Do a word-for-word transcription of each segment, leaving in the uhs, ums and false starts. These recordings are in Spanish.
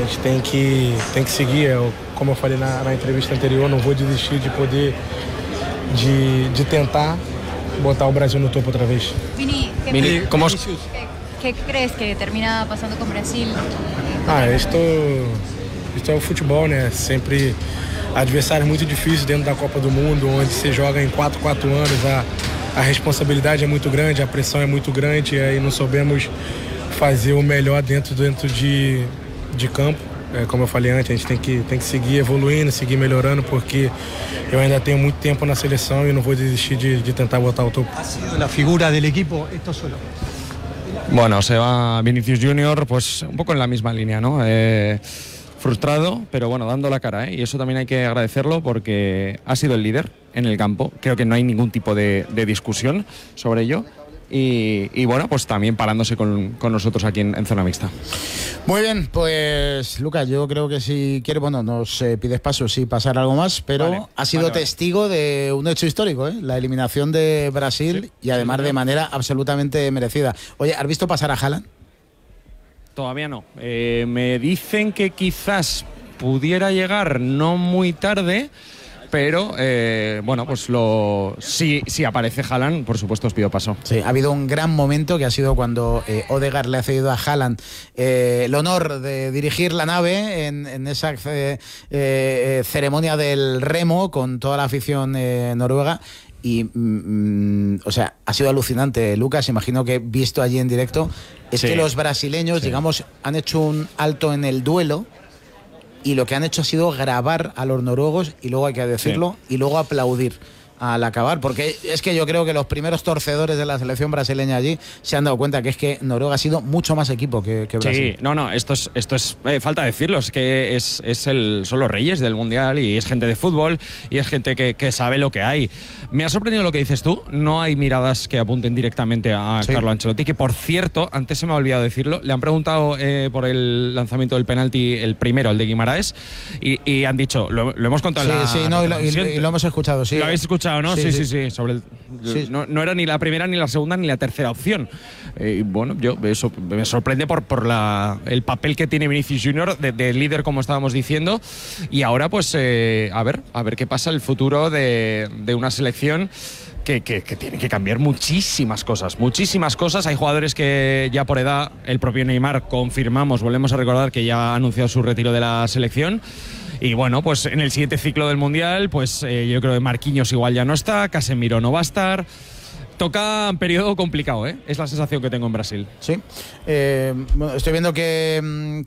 gente tem que, tem que seguir. Eu, como eu falei na, na entrevista anterior, não vou desistir de poder, de, de tentar botar o Brasil no topo outra vez. Vini, ¿qué, Vini, ¿cómo es? ¿qué, ¿qué crees que termina pasando con Brasil? Ah, esto, esto é o futebol, né? Sempre adversários muito difíceis dentro da Copa do Mundo, onde se joga em quatro, quatro anos, a, a responsabilidade é muito grande, a pressão é muito grande, e aí não soubemos fazer o melhor dentro, dentro de, de campo. É, como eu falei antes, a gente tem que, tem que seguir evoluindo, seguir melhorando, porque eu ainda tenho muito tempo na seleção e não vou desistir de, de tentar botar o topo. Ha sido la figura del equipo, esto solo. Bueno, se va Vinicius Junior, pues un poco en la misma línea, ¿no? Eh, frustrado, pero bueno, dando la cara, ¿eh? Y eso también hay que agradecerlo porque ha sido el líder en el campo. Creo que no hay ningún tipo de, de discusión sobre ello. Y, y bueno, pues también parándose con, con nosotros aquí en, en zona mixta. Muy bien, pues Lucas, yo creo que si quieres, bueno, nos eh, pides paso, sí, pasar algo más, pero vale, ha sido vale, testigo vale. de un hecho histórico, ¿eh? La eliminación de Brasil, sí, y además sí, de manera absolutamente merecida. Oye, ¿has visto pasar a Haaland? Todavía no. Eh, me dicen que quizás pudiera llegar no muy tarde, pero eh, bueno, pues lo si, si aparece Haaland, por supuesto os pido paso. Sí, ha habido un gran momento que ha sido cuando eh, Odegaard le ha cedido a Haaland eh, el honor de dirigir la nave en, en esa eh, eh, ceremonia del remo con toda la afición eh, noruega. Y, mm, o sea, ha sido alucinante, Lucas. Imagino que visto allí en directo, es sí, que los brasileños, sí, digamos, han hecho un alto en el duelo. Y lo que han hecho ha sido grabar a los noruegos, y luego hay que decirlo, sí, y luego aplaudir al acabar, porque es que yo creo que los primeros torcedores de la selección brasileña allí se han dado cuenta que es que Noruega ha sido mucho más equipo que, que Brasil. Sí, no, no, esto es, esto es eh, falta decirlo, es que es, es el, son los reyes del Mundial y es gente de fútbol y es gente que, que sabe lo que hay. Me ha sorprendido lo que dices tú, no hay miradas que apunten directamente a sí, Carlo Ancelotti, que por cierto, antes se me ha olvidado decirlo, le han preguntado eh, por el lanzamiento del penalti, el primero, el de Guimaraes, y, y han dicho, lo, lo hemos contado sí, en la sí, no, y, lo, y, y lo hemos escuchado, sí. Lo habéis escuchado, ¿no? Sí, sí, sí. sí, sí sobre el, sí. No, no era ni la primera, ni la segunda, ni la tercera opción. Eh, y bueno, yo eso me sorprende por, por la, el papel que tiene Vinicius Junior de, de líder, como estábamos diciendo. Y ahora, pues, eh, a ver, a ver qué pasa el futuro de, de una selección que, que, que tiene que cambiar muchísimas cosas, muchísimas cosas. Hay jugadores que ya por edad, el propio Neymar, confirmamos, volvemos a recordar que ya ha anunciado su retiro de la selección. Y bueno, pues en el siguiente ciclo del Mundial, pues eh, yo creo que Marquinhos igual ya no está, Casemiro no va a estar. Toca un periodo complicado, ¿eh? Es la sensación que tengo en Brasil. Sí. Eh, bueno, estoy viendo que,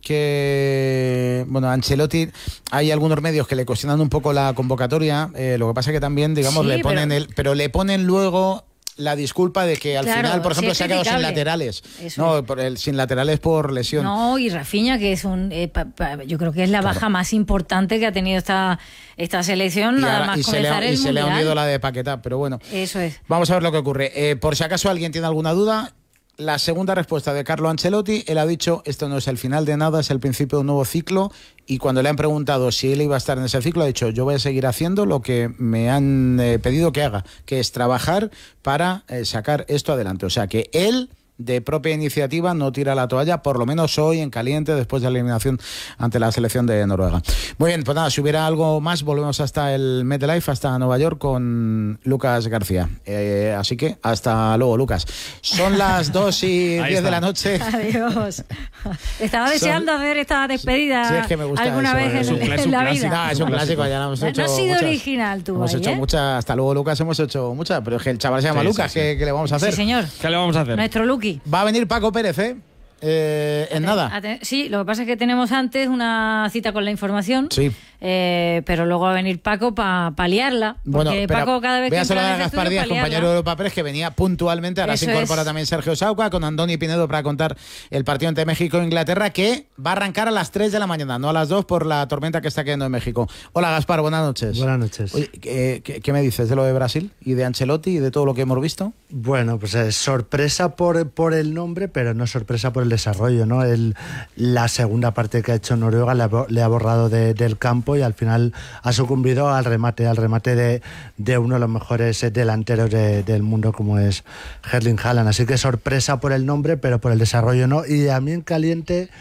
que bueno, Ancelotti, hay algunos medios que le cuestionan un poco la convocatoria. Eh, lo que pasa es que también, digamos, sí, le ponen pero... el, pero le ponen luego la disculpa de que al claro, final, por ejemplo, sí se ha quedado sin laterales. Eso no, por el, sin laterales por lesión. No, y Rafinha, que es un eh, pa, pa, yo creo que es la baja claro. más importante que ha tenido esta, esta selección, y nada ahora, más y comenzar se le, el y mundial. se le ha unido la de Paquetá, pero bueno. Eso es. Vamos a ver lo que ocurre. Eh, por si acaso alguien tiene alguna duda, la segunda respuesta de Carlo Ancelotti, él ha dicho, esto no es el final de nada, es el principio de un nuevo ciclo, y cuando le han preguntado si él iba a estar en ese ciclo, ha dicho, yo voy a seguir haciendo lo que me han eh, pedido que haga, que es trabajar para eh, sacar esto adelante. O sea, que él, de propia iniciativa, no tira la toalla, por lo menos hoy en caliente, después de la eliminación ante la selección de Noruega. Muy bien, pues nada, si hubiera algo más, volvemos hasta el MetLife, hasta Nueva York, con Lucas García. Eh, así que hasta luego, Lucas. Son las dos y diez de la noche. Adiós. Estaba deseando Son... hacer esta despedida sí, es que me gusta alguna eso, vez en, en, en la vida. No, es un clásico, ya lo hemos hecho. No has sido muchas, original tú hemos ahí, hecho ¿eh? muchas, hasta luego, Lucas, hemos hecho muchas, pero es que el chaval se llama sí, Lucas, sí, sí. ¿qué, ¿qué le vamos a hacer? Sí, señor. ¿Qué le vamos a hacer? Nuestro Luqui. Va a venir Paco Pérez, ¿eh? Eh, en nada. Sí, lo que pasa es que tenemos antes una cita con la información. Sí. Eh, pero luego va a venir Paco para paliarla. Porque bueno, Paco cada vez que entra entra a Gaspar Díaz, compañero de Europa Press, que venía puntualmente. Ahora Eso se incorpora es. también Sergio Sauca con Andoni Pinedo para contar el partido entre México e Inglaterra, que va a arrancar a las tres de la mañana, no a las dos por la tormenta que está cayendo en México. Hola Gaspar, buenas noches. Buenas noches. Oye, ¿qué, qué, ¿qué me dices de lo de Brasil y de Ancelotti y de todo lo que hemos visto? Bueno, pues es sorpresa por, por el nombre, pero no sorpresa por el desarrollo, ¿no? El, la segunda parte que ha hecho Noruega le ha, le ha borrado de, del campo y al final ha sucumbido al remate, al remate de, de uno de los mejores delanteros de, del mundo como es Erling Haaland. Así que sorpresa por el nombre, pero por el desarrollo no. Y a mí en caliente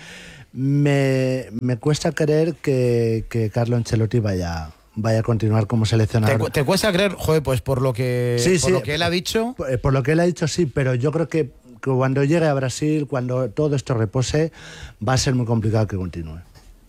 Me, me cuesta creer que, que Carlo Ancelotti vaya, vaya a continuar como seleccionador. ¿Te, te cuesta creer? Joder, pues por lo que, sí, por sí, lo que él ha dicho... Por, por lo que él ha dicho, sí, pero yo creo que, que cuando llegue a Brasil, cuando todo esto repose, va a ser muy complicado que continúe.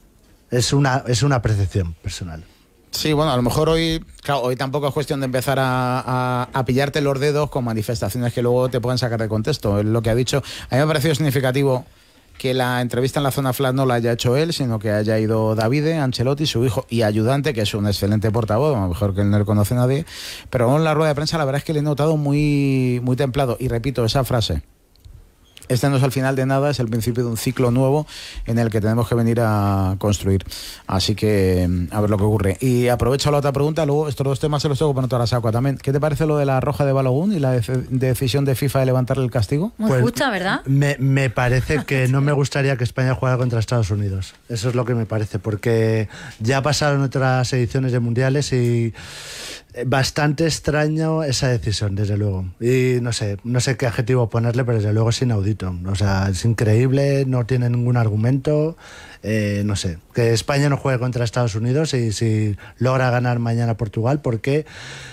Es una, es una percepción personal. Sí, bueno, a lo mejor hoy, claro, hoy tampoco es cuestión de empezar a, a, a pillarte los dedos con manifestaciones que luego te pueden sacar de contexto. Es lo que ha dicho. A mí me ha parecido significativo que la entrevista en la zona flat no la haya hecho él, sino que haya ido Davide, Ancelotti, su hijo y ayudante, que es un excelente portavoz, a lo mejor que él no le conoce a nadie. Pero en la rueda de prensa la verdad es que le he notado muy, muy templado. Y repito, esa frase: este no es el final de nada, es el principio de un ciclo nuevo en el que tenemos que venir a construir. Así que a ver lo que ocurre. Y aprovecho la otra pregunta, luego estos dos temas se los tengo que poner a la saco también. ¿Qué te parece lo de la roja de Balogun y la de- decisión de FIFA de levantarle el castigo? Muy Pues, justa, ¿verdad? Me, me parece que no me gustaría que España jugara contra Estados Unidos. Eso es lo que me parece, porque ya pasaron otras ediciones de mundiales y bastante extraño esa decisión, desde luego. Y no sé, no sé qué adjetivo ponerle, pero desde luego es inaudito. O sea, es increíble, no tiene ningún argumento. Eh, no sé, que España no juegue contra Estados Unidos y si logra ganar mañana Portugal, porque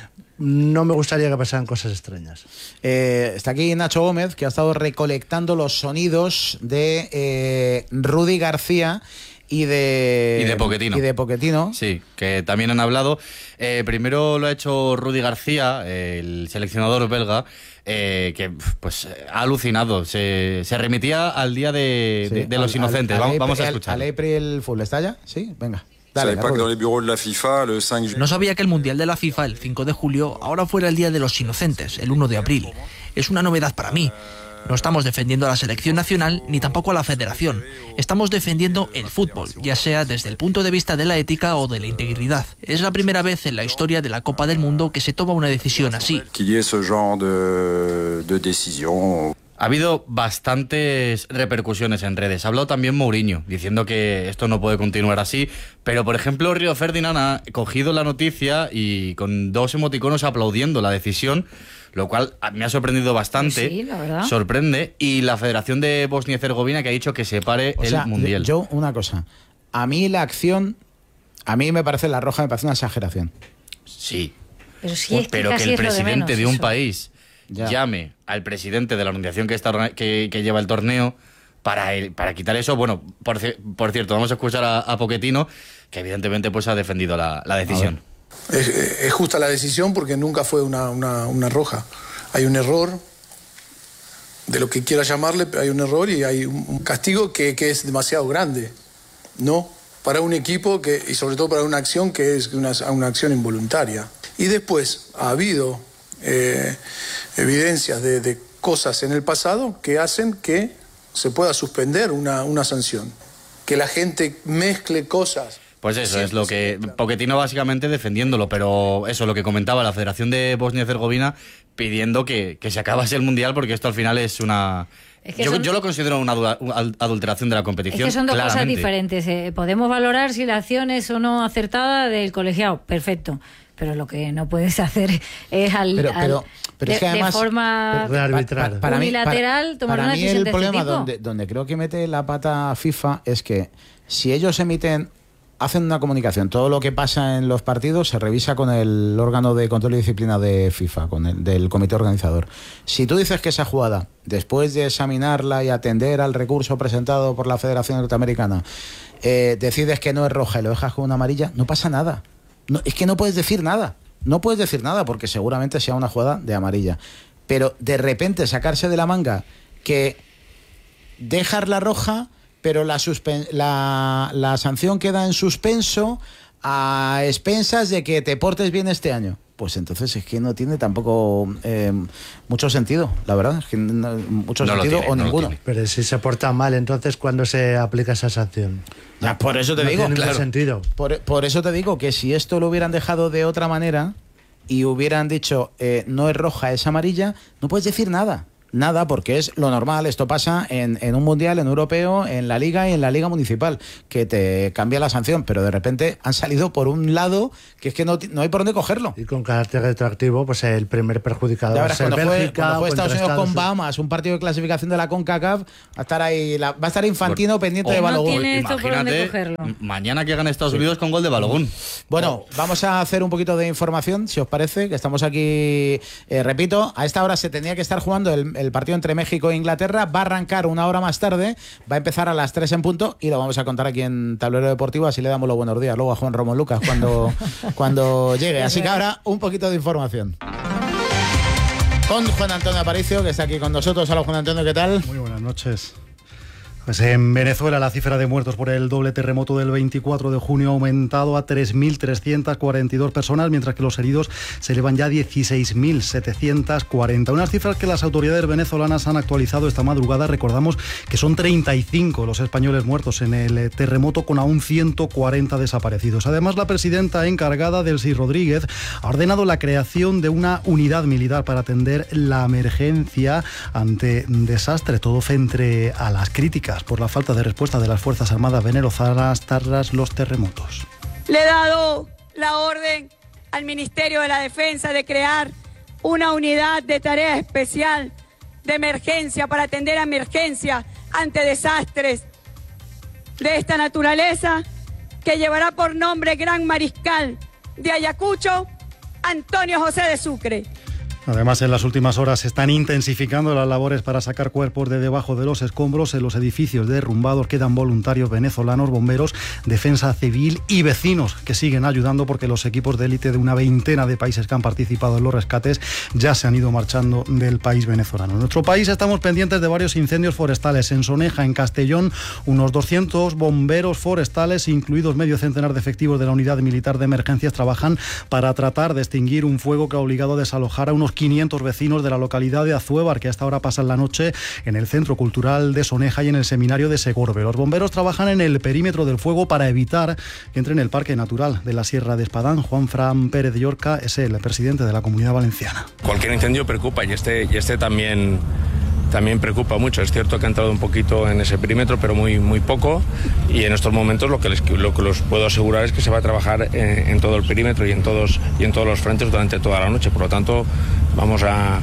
no me gustaría que pasaran cosas extrañas. Eh, está aquí Nacho Gómez, que ha estado recolectando los sonidos de eh, Rudy García y de, Y de Pochettino. Y de Pochettino. Sí, que también han hablado. Eh, primero lo ha hecho Rudy García, eh, el seleccionador belga, eh, que pues ha alucinado. Se, se remitía al día de, Sí, de, de al- los inocentes. al- al vamos, vamos a April- escuchar. Al April Fool, ¿está ya? Sí, venga. Dale, Savais pas que Rudy. dans les bureaux de la FIFA, le cinq juillet. No sabía que el Mundial de la FIFA, el cinco de julio, ahora fuera el Día de los Inocentes, el uno de abril. Es una novedad para mí. No estamos defendiendo a la selección nacional ni tampoco a la federación. Estamos defendiendo el fútbol, ya sea desde el punto de vista de la ética o de la integridad. Es la primera vez en la historia de la Copa del Mundo que se toma una decisión así. Qu'il y ait ce genre de, de décision. Ha habido bastantes repercusiones en redes. Ha hablado también Mourinho, diciendo que esto no puede continuar así. Pero, por ejemplo, Río Ferdinand ha cogido la noticia y con dos emoticonos aplaudiendo la decisión, lo cual me ha sorprendido bastante. Sí, la verdad. Sorprende. Y la Federación de Bosnia y Herzegovina, que ha dicho que se pare O el sea, Mundial. yo, una cosa. A mí la acción, a mí me parece la roja, me parece una exageración. Sí. Pero sí, es que Pero que casi el es lo de presidente de, menos, un eso. país Ya. llame al presidente de la organización que, está, que, que lleva el torneo para, el- para quitar eso. Bueno, por, ci- por cierto, vamos a escuchar a, a Pochettino, que evidentemente pues ha defendido la, la decisión. Es, es justa la decisión porque nunca fue una, una, una roja. Hay un error, de lo que quiera llamarle, pero hay un error y hay un un castigo que, que es demasiado grande, ¿no? Para un equipo que, y sobre todo para una acción que es una, una acción involuntaria. Y después ha habido eh, evidencias de, de cosas en el pasado que hacen que se pueda suspender una, una sanción. Que la gente mezcle cosas. Pues eso Sí, es lo sí, que claro. Pochettino básicamente defendiéndolo, pero eso lo que comentaba la Federación de Bosnia y Herzegovina pidiendo que, que se acabase el Mundial porque esto al final es una... Es que yo, son- yo lo considero una adu- una adulteración de la Es competición. que son dos cosas claramente. diferentes. eh. Podemos valorar si la acción es o no acertada del colegiado, perfecto. Pero lo que no puedes hacer es al, Pero- al- pero- pero de, es que además- de forma Pero- arbitrar. Pa- unilateral tomar para una mí decisión el de este problema tipo. donde, donde creo que mete la pata FIFA es que si ellos emiten, hacen una comunicación, todo lo que pasa en los partidos se revisa con el órgano de control y disciplina de FIFA, con el del comité organizador. Si tú dices que esa jugada, después de examinarla y atender al recurso presentado por la Federación Norteamericana, eh, decides que no es roja y lo dejas con una amarilla, no pasa nada. No, es que no puedes decir nada. No puedes decir nada porque seguramente sea una jugada de amarilla. Pero de repente sacarse de la manga que dejar la roja, pero la, suspen- la, la sanción queda en suspenso a expensas de que te portes bien este año. Pues entonces es que no tiene tampoco eh, mucho sentido, la verdad. Es que no- mucho No lo sentido tiene, o no lo ninguno. tiene. Pero si se porta mal, entonces ¿cuándo se aplica esa sanción? Ya, por eso te no digo, tiene ningún claro. sentido. Por, por eso te digo que si esto lo hubieran dejado de otra manera y hubieran dicho eh, no es roja, es amarilla, no puedes decir nada. nada, porque es lo normal. Esto pasa en, en un mundial, en europeo, en la liga y en la liga municipal, que te cambia la sanción, pero de repente han salido por un lado que es que no, no hay por dónde cogerlo. Y con carácter retroactivo, pues el primer perjudicado va a ser cuando Bélgica. Fue, cuando fue Estados Unidos con Estados... Bahamas, un partido de clasificación de la CONCACAF, va a estar ahí, la, va a estar Infantino por, pendiente oh, de Balogun. No tiene esto por dónde cogerlo. Mañana que gane Estados Unidos con gol de Balogun. Bueno, vamos a hacer un poquito de información, si os parece, que estamos aquí, eh, repito, a esta hora se tenía que estar jugando el, el partido entre México e Inglaterra, va a arrancar una hora más tarde, va a empezar a las tres en punto y lo vamos a contar aquí en Tablero Deportivo, así le damos los buenos días luego a Juan Ramón Lucas cuando, cuando llegue. Así que ahora un poquito de información. Con Juan Antonio Aparicio, que está aquí con nosotros. Hola Juan Antonio, ¿qué tal? Muy buenas noches. Pues en Venezuela la cifra de muertos por el doble terremoto del veinticuatro de junio ha aumentado a tres mil trescientas cuarenta y dos personas, mientras que los heridos se elevan ya a dieciséis mil setecientos cuarenta. Unas cifras que las autoridades venezolanas han actualizado esta madrugada. Recordamos que son treinta y cinco los españoles muertos en el terremoto, con aún ciento cuarenta desaparecidos. Además, la presidenta encargada, Delcy Rodríguez, ha ordenado la creación de una unidad militar para atender la emergencia ante desastre, todo frente a las críticas por la falta de respuesta de las Fuerzas Armadas venezolanas tras los terremotos. Le he dado la orden al Ministerio de la Defensa de crear una unidad de tarea especial de emergencia para atender a emergencias ante desastres de esta naturaleza, que llevará por nombre Gran Mariscal de Ayacucho, Antonio José de Sucre. Además, en las últimas horas se están intensificando las labores para sacar cuerpos de debajo de los escombros. En los edificios derrumbados quedan voluntarios venezolanos, bomberos, defensa civil y vecinos que siguen ayudando, porque los equipos de élite de una veintena de países que han participado en los rescates ya se han ido marchando del país venezolano. En nuestro país estamos pendientes de varios incendios forestales. En Soneja, en Castellón, unos doscientos bomberos forestales, incluidos medio centenar de efectivos de la Unidad Militar de Emergencias, trabajan para tratar de extinguir un fuego que ha obligado a desalojar a unos quinientos vecinos de la localidad de Azuévar, que hasta ahora pasan la noche en el Centro Cultural de Soneja y en el Seminario de Segorbe. Los bomberos trabajan en el perímetro del fuego para evitar que entre en el Parque Natural de la Sierra de Espadán. Juan Fran Pérez de Llorca es el presidente de la Comunidad Valenciana. Cualquier incendio preocupa y este, y este también... También preocupa mucho. Es cierto que ha entrado un poquito en ese perímetro, pero muy, muy poco. Y en estos momentos lo que les, lo que los puedo asegurar es que se va a trabajar en, en todo el perímetro y en todos y en todos los frentes durante toda la noche. Por lo tanto, vamos a,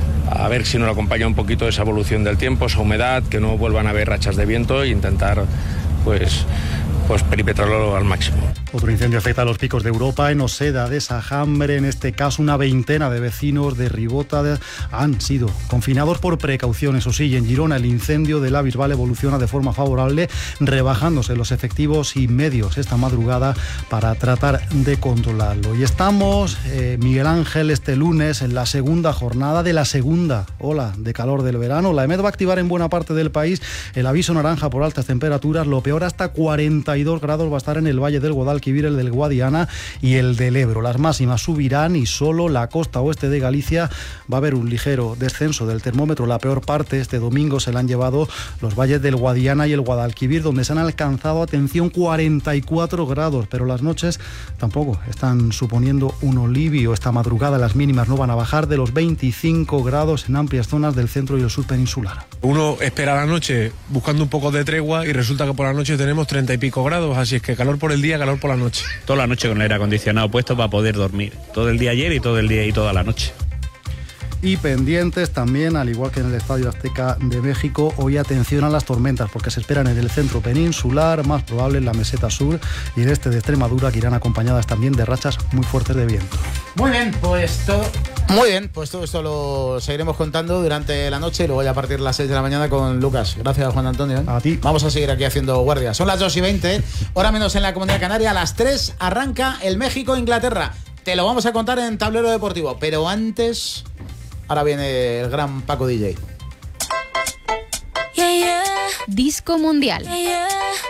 a ver si nos acompaña un poquito esa evolución del tiempo, esa humedad, que no vuelvan a haber rachas de viento e intentar, pues, pues perimetrarlo al máximo. Otro incendio afecta a los picos de Europa. En Oseda de Sajambre, en este caso, una veintena de vecinos de Ribota de, han sido confinados por precaución. Eso sí, y en Girona el incendio de la Bisbal evoluciona de forma favorable, rebajándose los efectivos y medios esta madrugada para tratar de controlarlo. Y estamos, eh, Miguel Ángel, este lunes en la segunda jornada de la segunda ola de calor del verano. La EMET va a activar en buena parte del país el aviso naranja por altas temperaturas. Lo peor, hasta cuarenta y dos grados va a estar en el Valle del Guadalquivir, el del Guadiana y el del Ebro. Las máximas subirán y solo la costa oeste de Galicia va a haber un ligero descenso del termómetro. La peor parte este domingo se la han llevado los valles del Guadiana y el Guadalquivir, donde se han alcanzado, atención, cuarenta y cuatro grados, pero las noches tampoco están suponiendo un alivio. Esta madrugada las mínimas no van a bajar de los veinticinco grados en amplias zonas del centro y el sur peninsular. Uno espera la noche buscando un poco de tregua y resulta que por la noche tenemos treinta y pico grados, así es que calor por el día, calor por la noche. Toda la noche con el aire acondicionado puesto para poder dormir. Todo el día ayer y todo el día y toda la noche. Y pendientes también, al igual que en el Estadio Azteca de México, hoy atención a las tormentas, porque se esperan en el centro peninsular, más probable en la meseta sur y el este de Extremadura, que irán acompañadas también de rachas muy fuertes de viento. Muy bien, pues todo, muy bien, pues todo esto lo seguiremos contando durante la noche y luego ya a partir de las seis de la mañana con Lucas. Gracias, Juan Antonio. A ti. Vamos a seguir aquí haciendo guardia. Son las dos y veinte, hora menos en la Comunidad Canaria. A las tres arranca el México-Inglaterra. Te lo vamos a contar en Tablero Deportivo, pero antes... Ahora viene el gran Paco D J. Yeah, yeah. Disco Mundial. Yeah, yeah.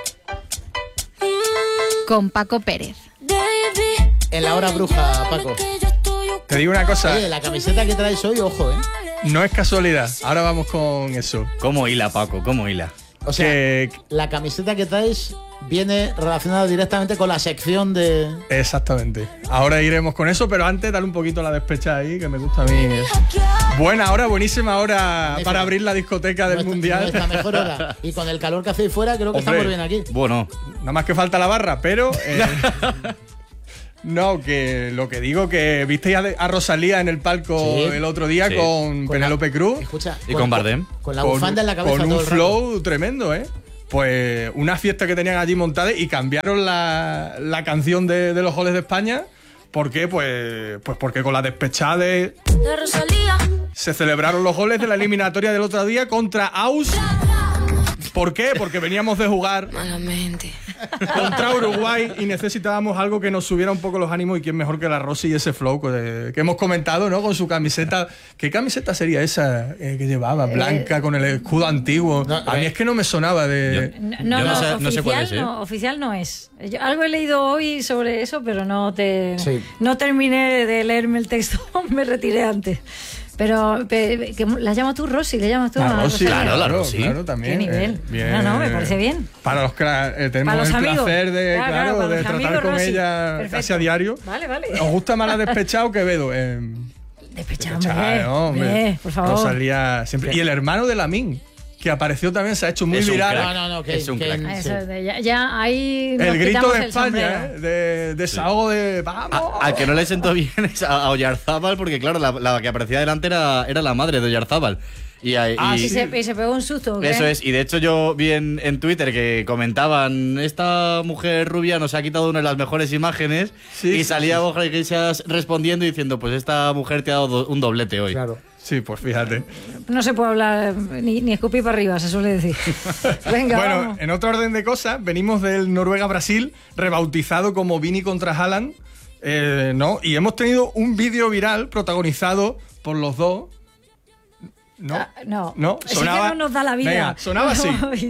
Mm. Con Paco Pérez. En la hora bruja, Paco. Te digo una cosa. Oye, la camiseta que traes hoy, ojo, ¿eh? No es casualidad. Ahora vamos con eso. ¿Cómo hila, Paco? ¿Cómo hila? O sea, que... la camiseta que traes viene relacionada directamente con la sección de... Exactamente. Ahora iremos con eso, pero antes dale un poquito la despecha ahí, que me gusta a mí. Buena hora, buenísima hora para abrir la discoteca del nuestra, Mundial. Nuestra mejor hora. Y con el calor que hace ahí fuera, creo que Hombre, estamos bien aquí. Bueno. Nada más que falta la barra, pero... Eh, no, que lo que digo, que visteis a, a Rosalía en el palco sí, el otro día sí. con, con Penélope Cruz. Escucha, y con, con Bardem. Con la bufanda en la cabeza. Con todo un el flow rato. tremendo, ¿eh? Pues una fiesta que tenían allí montada y cambiaron la, la canción de, de los goles de España. ¿Por qué? Pues, pues porque con la despechada de... de Rosalía se celebraron los goles de la eliminatoria del otro día contra Aus. ¿Por qué? Porque veníamos de jugar malamente contra Uruguay y necesitábamos algo que nos subiera un poco los ánimos, y quién mejor que la Rosy y ese flow que, que hemos comentado, ¿no? Con su camiseta. ¿Qué camiseta sería esa eh, que llevaba? Blanca, eh, con el escudo antiguo. No, a mí eh, es que no me sonaba de... Yo, no, yo no, no, sé, no sé cuál es, ¿eh? No, oficial no es. Yo algo he leído hoy sobre eso, pero no, te, sí. no terminé de leerme el texto, me retiré antes. Pero, que la llamas tú Rosy, le llamas tú la a Rosy, claro, la Rosy. Claro, también. ¿Qué nivel? Eh, bien, no, no, me parece bien. Para los que eh, tenemos los el amigos. placer de, claro, claro, claro, de tratar amigos, con Rosy. ella Perfecto. casi a diario. Vale, vale. ¿Os gusta más la despechada o Quevedo? Eh, despechada, hombre, hombre. Eh, por favor. Rosalía siempre. Y el hermano de Lamin, que apareció también, se ha hecho muy es viral. No, no, no, que es un crack. Ah, eso, de, ya, ya ahí el grito de el España, ¿eh? De desahogo sí. de vamos. Al que no le sentó bien es a, a Oyarzábal, porque claro, la, la que aparecía delante era, era la madre de Oyarzábal. Y, y, ah, sí, se, y se pegó un susto. ¿qué? Eso es, y de hecho yo vi en, en Twitter que comentaban: esta mujer rubia nos ha quitado una de las mejores imágenes. Sí, y salía Borja sí. Iglesias respondiendo y diciendo: pues esta mujer te ha dado do, un doblete hoy. Claro. Sí, pues fíjate. No se puede hablar ni, ni escupir para arriba, se suele decir. Venga, bueno, vamos. En otro orden de cosas, venimos del Noruega-Brasil, rebautizado como Vini contra Haaland, eh, ¿no? Y hemos tenido un vídeo viral protagonizado por los dos. ¿No? Ah, no. ¿No? Sonaba, que no nos da la vida. Venga, sonaba así.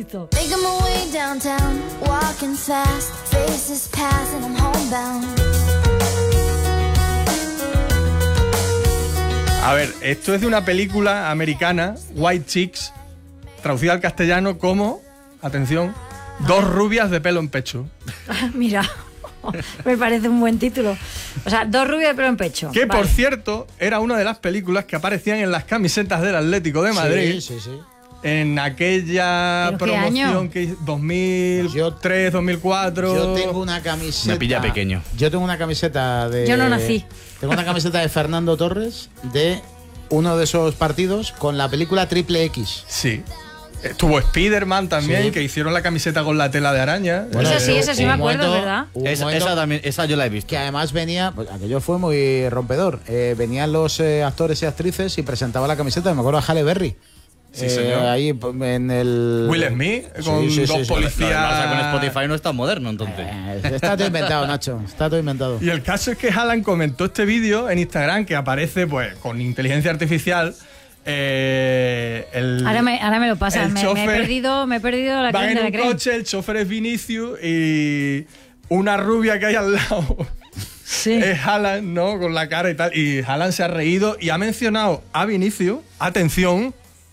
A ver, esto es de una película americana, White Chicks, traducida al castellano como, atención, dos rubias de pelo en pecho. Mira, me parece un buen título. O sea, dos rubias de pelo en pecho. Que, vale. Por cierto, era una de las películas que aparecían en las camisetas del Atlético de Madrid. Sí, sí, sí. En aquella promoción que hizo dos mil tres, dos mil cuatro. Yo tengo una camiseta. Me pilla pequeño. Yo tengo una camiseta de. Yo no nací. Tengo una camiseta de Fernando Torres de uno de esos partidos con la película Triple X. Sí. Estuvo Spiderman también, sí. Que hicieron la camiseta con la tela de araña. Bueno, esa sí, esa sí me acuerdo, momento, ¿verdad? Esa, esa, también, esa yo la he visto. Que además venía, pues aquello fue muy rompedor. Eh, venían los eh, actores y actrices y presentaba la camiseta. Me acuerdo a Halle Berry. Sí, señor. Eh, ahí en el. Will Smith, con sí, sí, dos sí, policías. Lo que pasa con Spotify no es tan moderno, entonces. Eh, está todo inventado, Nacho. Está todo inventado. Y el caso es que Haaland comentó este vídeo en Instagram que aparece, pues, con inteligencia artificial. Eh, el, ahora, me, ahora me lo pasa. Me, me he perdido, me he perdido la va en de un la coche, el chofer es Vinicius y una rubia que hay al lado. Sí. Es Haaland, ¿no? Con la cara y tal. Y Haaland se ha reído y ha mencionado a Vinicius. Atención.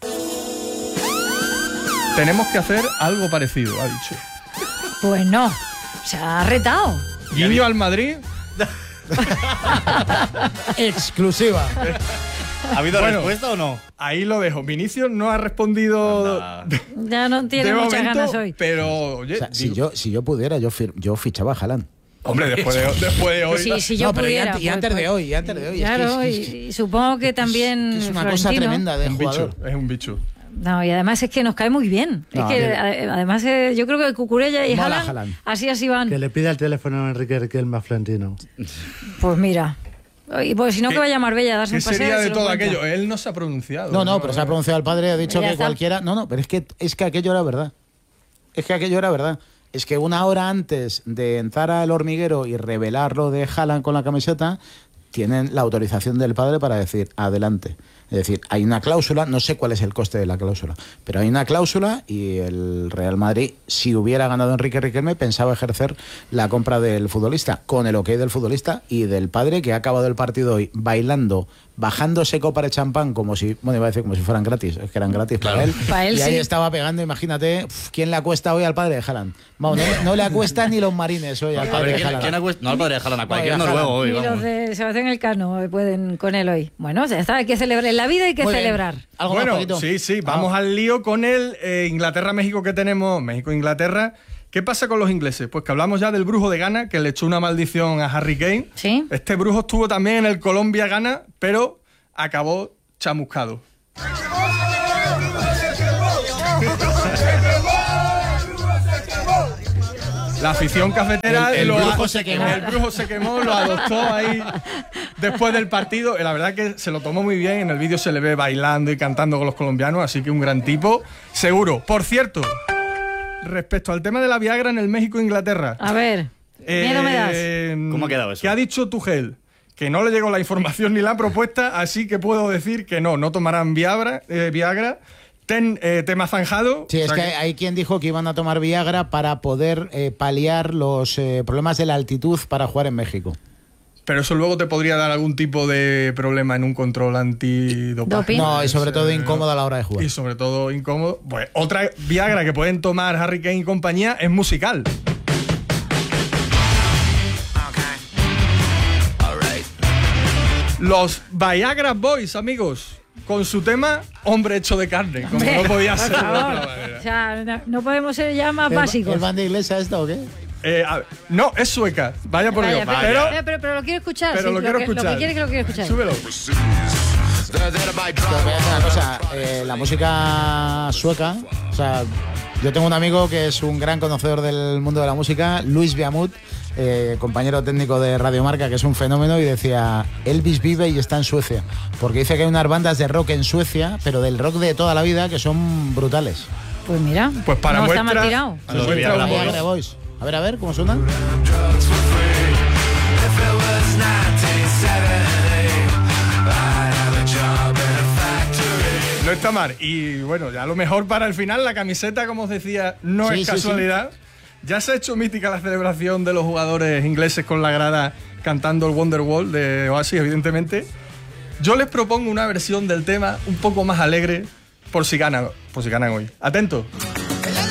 Tenemos que hacer algo parecido, ha dicho. Pues no, se ha retado. Guiño al Madrid. Exclusiva. ¿Ha habido bueno, respuesta o no? Ahí lo dejo. Vinicius no ha respondido. Ya no tiene muchas momento, ganas hoy. Pero, oye. O sea, si, yo, si yo pudiera, yo, fir- yo fichaba a Haaland. Hombre, después de, después de hoy. Sí, si yo no, pero pudiera, y antes, y antes pues, de hoy, y antes de hoy. Claro, es que es, es, y, y supongo que también. Es, es una Florentino. cosa tremenda de un jugador. bicho, es un bicho. No, y además es que nos cae muy bien. No, es que mire. además eh, yo creo que Cucurella y Mola Haaland, Haaland. así así van. Que le pida el teléfono a Enrique Riquelme a Florentino. Pues mira. Y pues si no, que vaya a Marbella a darse ¿Qué un paseo. sería de se lo todo cuenta. aquello? Él no se ha pronunciado. No, no, pero se ha pronunciado el padre, ha dicho Ya que está. cualquiera. No, no, pero es que, es que aquello era verdad. Es que aquello era verdad. Es que una hora antes de entrar al hormiguero y revelar lo de Haaland con la camiseta, tienen la autorización del padre para decir adelante. Es decir, hay una cláusula, no sé cuál es el coste de la cláusula, pero hay una cláusula y el Real Madrid, si hubiera ganado Enrique Riquelme, pensaba ejercer la compra del futbolista, con el ok del futbolista y del padre, que ha acabado el partido hoy bailando bajándose copa de champán como si, bueno, iba a decir como si fueran gratis, es que eran gratis claro. para él. Pa él y ahí sí. estaba pegando, imagínate, uf, ¿quién le acuesta hoy al padre de Haaland? Vamos, no, no le acuestan ni los marines hoy al padre ver, de ¿quién, Haaland. ¿quién acuesta? No al padre de Haaland, a cualquier no, noruego hoy. Ni vamos. los de Sebastián Elcano pueden con él hoy. Bueno, ya está, hay que celebrar. En la vida hay que Muy celebrar. Bien. ¿Algo bueno, más, sí, sí, vamos ah. al lío con el eh, Inglaterra-México que tenemos, México-Inglaterra. ¿Qué pasa con los ingleses? Pues que hablamos ya del brujo de Ghana, que le echó una maldición a Harry Kane. ¿Sí? Este brujo estuvo también en el Colombia-Ghana, pero acabó chamuscado. La afición cafetera, el, el, lo brujo a, se quemó. el brujo se quemó, lo adoptó ahí después del partido. Y la verdad que se lo tomó muy bien. En el vídeo se le ve bailando y cantando con los colombianos, así que un gran tipo, seguro. Por cierto, respecto al tema de la Viagra en el México-Inglaterra. A ver, eh, miedo me das. ¿Cómo ha quedado eso? ¿Qué ha dicho Tuchel? Que no le llegó la información ni la propuesta, así que puedo decir que no, no tomarán Viagra. Eh, Viagra. Ten, eh, tema zanjado. Sí, o es sea que, que hay quien dijo que iban a tomar Viagra para poder eh, paliar los eh, problemas de la altitud para jugar en México. Pero eso luego te podría dar algún tipo de problema en un control antidopaje. No, y sobre todo incómodo a la hora de jugar. Y sobre todo incómodo. Pues otra Viagra que pueden tomar Harry Kane y compañía es musical. Los Viagra Boys, amigos, con su tema Hombre hecho de carne, como Hombre, no podía por ser de favor. otra manera. O sea, no, no podemos ser ya más ¿El, básicos. ¿El banda inglesa esto o qué? Eh, a ver, no, es sueca. Vaya por Vaya, Dios. pero, Pero, pero, pero, pero lo quiero escuchar. pero sí, lo quiero que, escuchar. Lo que quiere que lo quiero escuchar. súbelo. Pero voy a decir una cosa, eh, la música sueca, o sea, yo tengo un amigo que es un gran conocedor del mundo de la música, Luis Viamut, eh, compañero técnico de Radio Marca, que es un fenómeno, y decía, Elvis vive y está en Suecia, porque dice que hay unas bandas de rock en Suecia, pero del rock de toda la vida, que son brutales. Pues mira, Pues para no muestra, está mal tirado. a los Viagra Boys. Viagra Boys. A ver, a ver, ¿cómo suena? No está mal. Y bueno, ya a lo mejor para el final la camiseta, como os decía, no Sí, es sí, casualidad. Ya se ha hecho mítica la celebración de los jugadores ingleses con la grada cantando el Wonderwall de Oasis, evidentemente. Yo les propongo una versión del tema un poco más alegre por si ganan, por si ganan hoy. Atento.